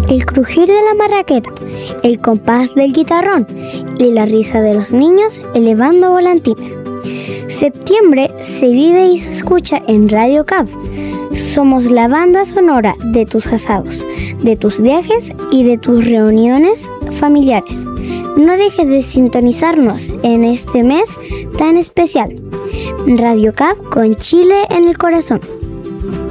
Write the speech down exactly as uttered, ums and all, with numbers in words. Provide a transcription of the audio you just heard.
el crujir de la marraqueta, el compás del guitarrón y la risa de los niños elevando volantines. Septiembre se vive y se escucha en Radio C A V. Somos la banda sonora de tus asados, de tus viajes y de tus reuniones familiares. No dejes de sintonizarnos en este mes tan especial. Radio C A V con Chile en el corazón.